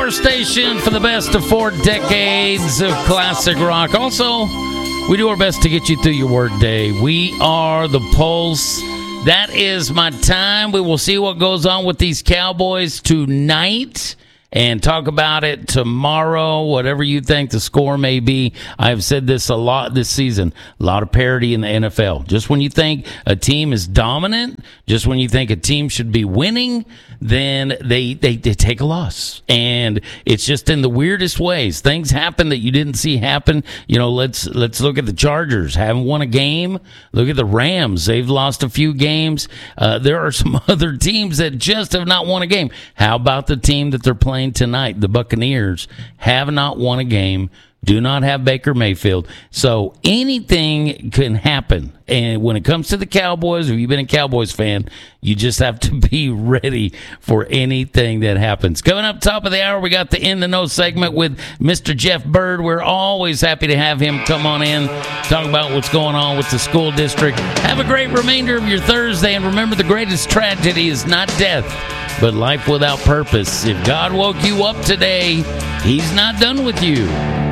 Your station for the best of 4 decades of classic rock. Also, we do our best to get you through your work day. We are the Pulse. That is my time. We will see what goes on with these Cowboys tonight and talk about it tomorrow, whatever you think the score may be. I've said this a lot this season, a lot of parity in the NFL. Just when you think a team is dominant, just when you think a team should be winning, then they take a loss. And it's just in the weirdest ways. Things happen that you didn't see happen. You know, let's look at the Chargers. Haven't won a game. Look at the Rams. They've lost a few games. There are some other teams that just have not won a game. How about the team that they're playing tonight? The Buccaneers have not won a game. Do not have Baker Mayfield. So anything can happen. And when it comes to the Cowboys, if you've been a Cowboys fan, you just have to be ready for anything that happens. Coming up top of the hour, we got the In the Know segment with Mr. Jeff Bird. We're always happy to have him come on in, talk about what's going on with the school district. Have a great remainder of your Thursday. And remember, the greatest tragedy is not death, but life without purpose. If God woke you up today, He's not done with you.